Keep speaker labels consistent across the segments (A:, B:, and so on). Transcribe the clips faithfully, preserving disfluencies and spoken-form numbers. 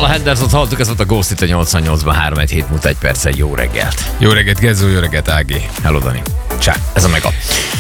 A: Stella Hendersont hallottuk, ez volt a Ghost itt a nyolcvannyolcban, három egy hét múlt egy perccel. Jó reggelt.
B: Jó reggelt, Gezzó, jó reggelt, Ági.
A: Hello, Dani.
B: Csá.
A: Ez a Mega.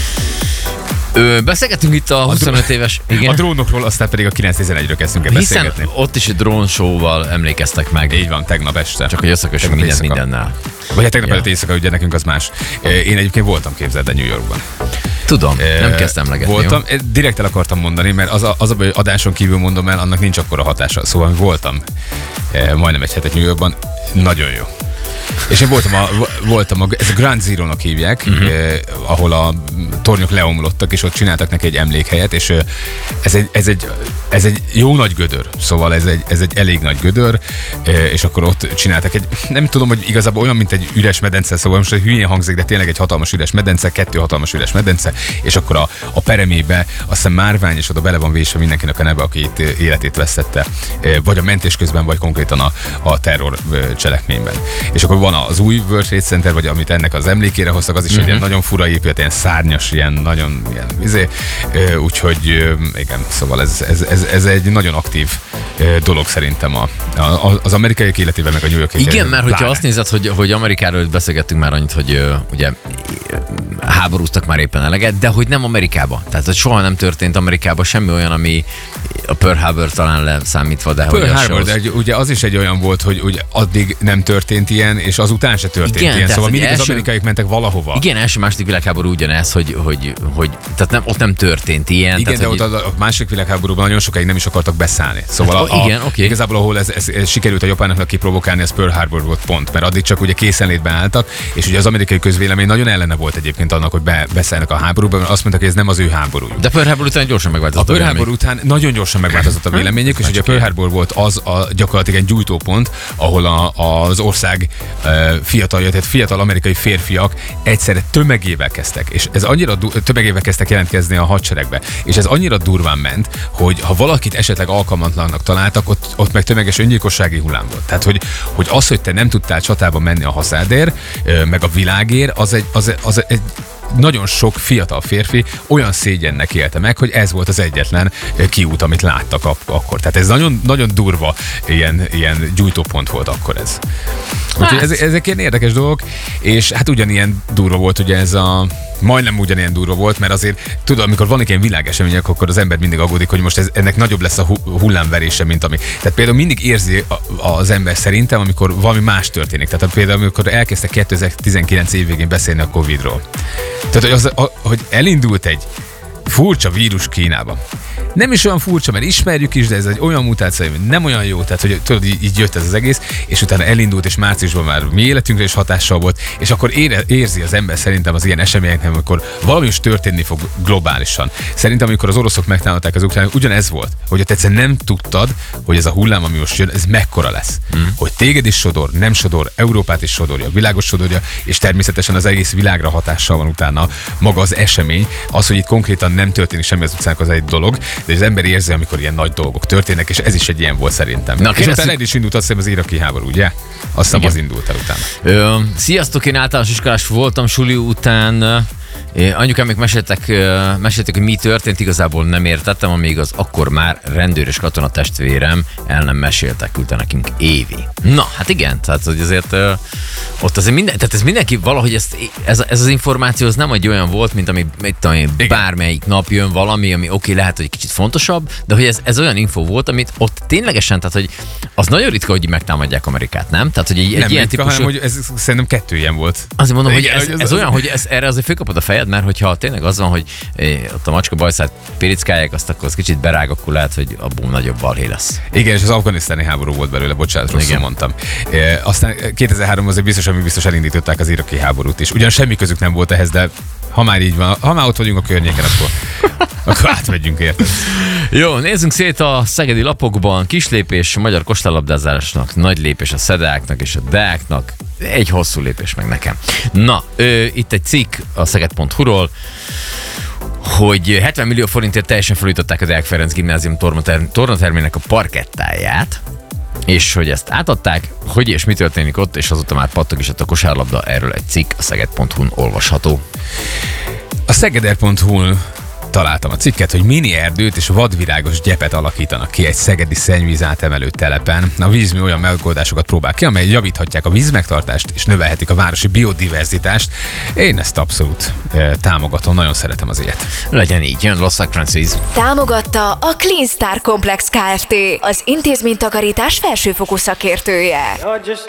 A: Ö, beszélgetünk itt a huszonöt éves...
B: Igen? A drónokról, aztán pedig a kilenc tizenegyről kezdtünk el
A: Hiszen
B: beszélgetni.
A: ott is egy drónshow-val emlékeztek meg.
B: Így van, tegnap este.
A: Csak hogy összekössünk mindent
B: éjszaka.
A: mindennel.
B: Vagy hát tegnap
A: Ja.
B: előtt éjszaka, ugye nekünk az más. Én egyébként voltam, képzeld el, New Yorkban.
A: Tudom, nem kezdtem emlegetni.
B: Voltam, jó? Direkt el akartam mondani, mert az a, az a baj, hogy adáson kívül mondom el, annak nincs akkora hatása. Szóval voltam majdnem egy hetet New Yorkban, nagyon jó. És én voltam, a, voltam a, ez a Ground Zero-nak hívják, uh-huh. eh, ahol a tornyok leomlottak, és ott csináltak neki egy emlékhelyet, és eh, ez, egy, ez, egy, ez egy jó nagy gödör, szóval ez egy, ez egy elég nagy gödör, eh, és akkor ott csináltak egy, nem tudom, hogy igazából olyan, mint egy üres medence, szóval most egy hülyén hangzik, de tényleg egy hatalmas üres medence, kettő hatalmas üres medence, és akkor a, a peremébe aztán márvány, és oda bele van vésve mindenkinek a neve, aki itt életét vesztette, eh, vagy a mentés közben, vagy konkrétan a, a terror cselekményben. És akkor van az új World Trade Center, vagy amit ennek az emlékére hoztak, az is uh-huh. egy ilyen nagyon fura épület, ilyen szárnyas, ilyen nagyon ilyen izé. Úgyhogy igen, szóval ez, ez, ez, ez egy nagyon aktív dolog szerintem a, a, az amerikaiak életében, meg a New York.
A: Igen, mert hogyha azt nézed, hogy, hogy Amerikáról beszélgettünk már annyit, hogy uh, ugye háborúztak már éppen eleget, de hogy nem Amerikába. Tehát, hogy soha nem történt Amerikában semmi olyan, ami a Pearl Harbor talán leszámítva, de
B: Pearl
A: hogy
B: Harbor, de ugye az is egy olyan volt, hogy ugye addig nem történt ilyen, és azután se történt
A: igen,
B: ilyen. Szóval mindig
A: első,
B: az amerikaiak mentek valahova.
A: Igen, első-második világháború ugyanez, hogy, hogy, hogy tehát nem, ott nem történt ilyen.
B: Igen,
A: tehát,
B: de
A: hogy...
B: ott a második világháborúban nagyon sokáig nem is akartak beszállni. Szóval
A: hát,
B: a,
A: igen, okay.
B: igazából ahol ez, ez, ez sikerült a japánoknak kiprovokálni, ez Pearl Harbor volt pont, mert addig csak ugye készenlétben álltak, és ugye az amerikai közvélemény nagyon ellene volt egyébként annak, hogy be, beszállnak a háborúba, mert azt mondták, hogy ez nem az ő háborújuk.
A: De Pearl Harbor után gyorsan megváltozott
B: a, a Pearl Harbor után nagyon gyorsan megváltozott a véleményük, és ugye a Pearl Harbor volt az a gyakorlatilag egy gyújtópont, ahol a, az ország e, fiatal, tehát fiatal amerikai férfiak egyszerre tömegével kezdtek, és ez annyira du- tömegével kezdtek jelentkezni a hadseregbe, és ez annyira durván ment, hogy ha valakit esetleg alkalmatlannak találtak, ott, ott meg tömeges öngyilkossági hullám volt. Tehát, hogy, hogy az, hogy te nem tudtál csatába menni a haszádért, meg a világért, az egy, az, az egy nagyon sok fiatal férfi olyan szégyennek élte meg, hogy ez volt az egyetlen kiút, amit láttak akkor. Tehát ez nagyon, nagyon durva ilyen, ilyen gyújtópont volt akkor ez. Úgyhogy
A: hát.
B: ezek, ezek ilyen érdekes dolgok, és hát ugyanilyen durva volt ugye ez a majdnem ugyanilyen durva volt, mert azért tudod, amikor vannak ilyen világesemények, akkor az ember mindig aggódik, hogy most ez, ennek nagyobb lesz a hullámverése, mint ami. Tehát például mindig érzi az ember szerintem, amikor valami más történik. Tehát például amikor elkezdtek kétezer-tizenkilenc év végén beszélni a Covidról. Tehát, hogy, az, a, hogy elindult egy furcsa vírus Kínában. Nem is olyan furcsa, mert ismerjük is, de ez egy olyan mutáció, hogy nem olyan jó, tehát hogy tudod, így, így jött ez az egész, és utána elindult, és márciusban már mi életünkre is hatással volt, és akkor ére, érzi az ember szerintem az ilyen eseményeknek, amikor valami is történni fog globálisan. Szerintem, amikor az oroszok megtámadták az ukránok, ugyanez volt, hogy ott egyszerűen nem tudtad, hogy ez a hullám, ami most jön, ez mekkora lesz. Mm. Hogy téged is sodor, nem sodor, Európát is sodorja, világot sodorja, és természetesen az egész világra hatással van utána maga az esemény. Az, hogy itt konkrétan nem történik semmi az utcának, az egy dolog, de az ember érzi, amikor ilyen nagy dolgok történnek, és ez is egy ilyen volt szerintem. Na, és utána el is indult azt hiszem az iraki háború, ugye? Azt hiszem az indult el utána.
A: Ö, sziasztok, én általános iskolás voltam suli után. Anyukám még meséltek, meséltek, hogy mi történt, igazából nem értettem, amíg az akkor már rendőr és katona testvérem el nem meséltek, küldte nekünk Évi. Na, hát igen, tehát hogy azért ott azért minden, tehát ez mindenki valahogy ezt, ez, ez az információ az nem egy olyan volt, mint ami tudom, bármelyik nap jön valami, ami oké, okay, lehet, hogy kicsit fontosabb, de hogy ez, ez olyan info volt, amit ott ténylegesen, tehát hogy az nagyon ritka, hogy megtámadják Amerikát, nem? Tehát, hogy egy,
B: nem
A: egy ilyen
B: ritka,
A: típusú...
B: hanem, hogy ez szerintem kettő ilyen volt.
A: Azért mondom, hogy
B: igen,
A: ez,
B: hogy ez,
A: ez
B: az
A: olyan,
B: az...
A: hogy ez, erre azért fölkapod a fejed, mert hogyha tényleg az van, hogy eh, ott a macska bajszát pirickálják, azt akkor az kicsit berág, akkor lehet, hogy abból nagyobb balhé lesz.
B: Igen, és az afganisztáni háború volt belőle, bocsánat, rosszul igen. mondtam. E, aztán kétezer-három azért biztos, ami biztos elindították az iraki háborút is. Ugyan semmi közük nem volt ehhez, de ha már így van, ha már ott vagyunk a környéken, akkor, akkor átmegyünk érted.
A: Jó, nézzünk szét a szegedi lapokban. Kislépés a magyar kosárlabdázásnak, nagy lépés a szedáknak és a deáknak, egy hosszú lépés meg nekem. Na, ö, itt egy cikk a szeged pont hu-ról, hogy hetven millió forintért teljesen felújították a Deák Ferenc Gimnázium tornatermének a parkettáját, és hogy ezt átadták, hogy és mi történik ott, és azóta már pattog is a kosárlabda, erről egy cikk a szeged pont hu-n olvasható.
B: A szegeder pont hu-n találtam a cikket, hogy mini erdőt és vadvirágos gyepet alakítanak ki egy szegedi szennyvíz átemelő telepen. A Vízmű olyan megoldásokat próbál ki, amely javíthatják a vízmegtartást és növelhetik a városi biodiverzitást. Én ezt abszolút eh, támogatom, nagyon szeretem az ilyet.
A: Legyen így, jön Los Francis.
C: Támogatta a Clean Star Complex Kft., az intézménytakarítás felsőfokú szakértője.